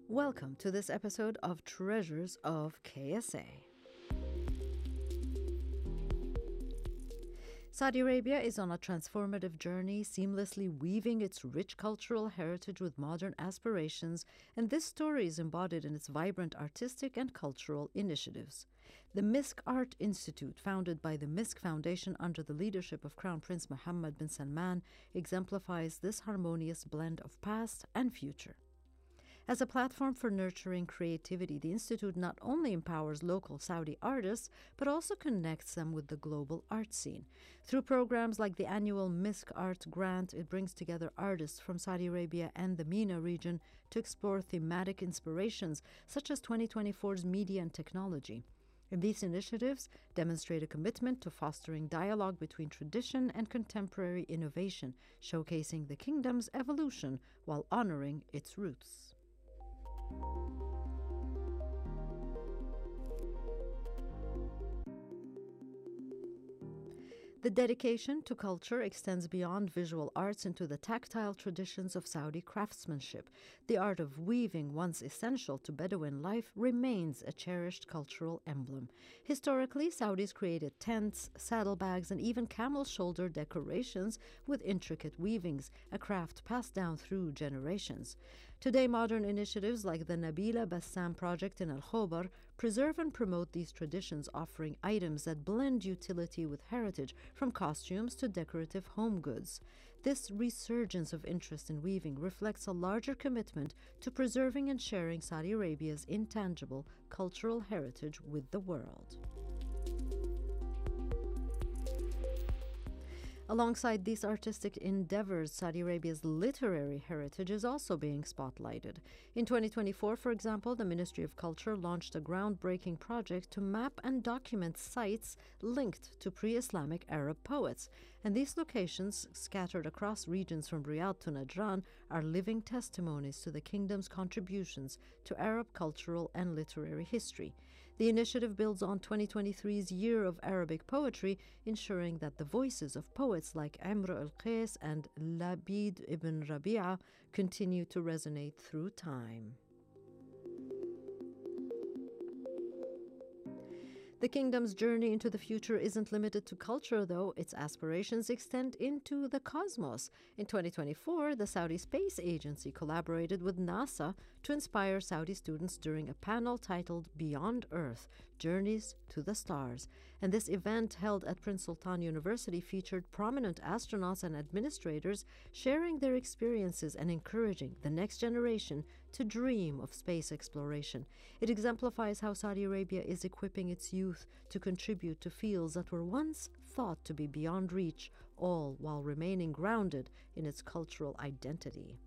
Welcome to this episode of Treasures of KSA. Saudi Arabia is on a transformative journey, seamlessly weaving its rich cultural heritage with modern aspirations, and this story is embodied in its vibrant artistic and cultural initiatives. The Misk Art Institute, founded by the Misk Foundation under the leadership of Crown Prince Mohammed bin Salman, exemplifies this harmonious blend of past and future. As a platform for nurturing creativity, the Institute not only empowers local Saudi artists, but also connects them with the global art scene. Through programs like the annual Misk Art Grant, it brings together artists from Saudi Arabia and the MENA region to explore thematic inspirations, such as 2024's media and technology. And these initiatives demonstrate a commitment to fostering dialogue between tradition and contemporary innovation, showcasing the kingdom's evolution while honoring its roots. The dedication to culture extends beyond visual arts into the tactile traditions of Saudi craftsmanship. The art of weaving, once essential to Bedouin life, remains a cherished cultural emblem. Historically, Saudis created tents, saddlebags, and even camel shoulder decorations with intricate weavings, a craft passed down through generations. Today, modern initiatives like the Nabila Bassam project in Al Khobar preserve and promote these traditions, offering items that blend utility with heritage, from costumes to decorative home goods. This resurgence of interest in weaving reflects a larger commitment to preserving and sharing Saudi Arabia's intangible cultural heritage with the world. Alongside these artistic endeavors, Saudi Arabia's literary heritage is also being spotlighted. In 2024, for example, the Ministry of Culture launched a groundbreaking project to map and document sites linked to pre-Islamic Arab poets. And these locations, scattered across regions from Riyadh to Najran, are living testimonies to the kingdom's contributions to Arab cultural and literary history. The initiative builds on 2023's Year of Arabic Poetry, ensuring that the voices of poets like Imru al-Qais and Labid ibn Rabi'a continue to resonate through time. The kingdom's journey into the future isn't limited to culture, though. Its aspirations extend into the cosmos. In 2024, the Saudi Space Agency collaborated with NASA to inspire Saudi students during a panel titled Beyond Earth, Journeys to the Stars. And this event, held at Prince Sultan University, featured prominent astronauts and administrators sharing their experiences and encouraging the next generation to dream of space exploration. It exemplifies how Saudi Arabia is equipping its youth to contribute to fields that were once thought to be beyond reach, all while remaining grounded in its cultural identity.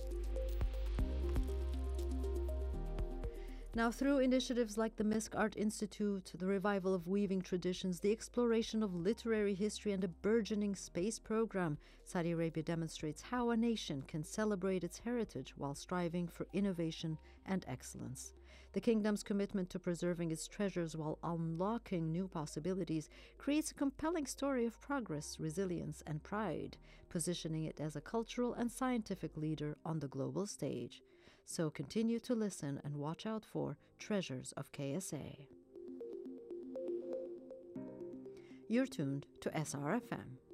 Now, through initiatives like the Misk Art Institute, the revival of weaving traditions, the exploration of literary history, and a burgeoning space program, Saudi Arabia demonstrates how a nation can celebrate its heritage while striving for innovation and excellence. The kingdom's commitment to preserving its treasures while unlocking new possibilities creates a compelling story of progress, resilience, and pride, positioning it as a cultural and scientific leader on the global stage. So continue to listen and watch out for Treasures of KSA. You're tuned to SRFM.